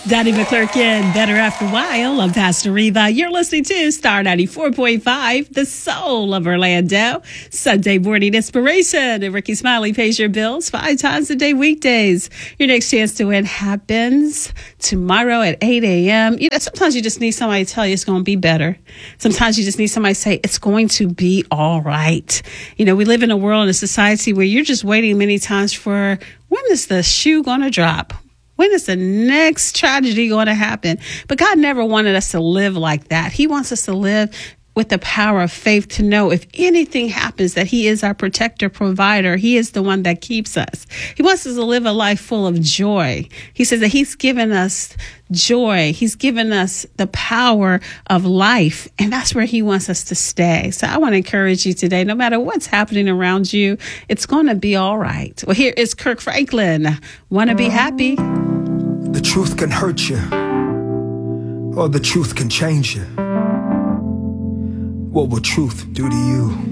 Donnie McClurkin, Better After a While. I'm Pastor Reva. You're listening to Star 94.5, the soul of Orlando. Sunday morning inspiration. And Ricky Smiley pays your bills 5 times a day weekdays. Your next chance to win happens tomorrow at 8 a.m. Sometimes you just need somebody to tell you it's going to be better. Sometimes you just need somebody to say it's going to be all right. We live in a world and a society where you're just waiting many times for when is the shoe going to drop? When is the next tragedy going to happen? But God never wanted us to live like that. He wants us to live with the power of faith to know if anything happens that He is our protector, provider. He is the one that keeps us. He wants us to live a life full of joy. He says that He's given us joy. He's given us the power of life, and that's where He wants us to stay. So I want to encourage you today, no matter what's happening around you, it's going to be all right. Well, here is Kirk Franklin. Want to be happy? The truth can hurt you, or the truth can change you. What will truth do to you?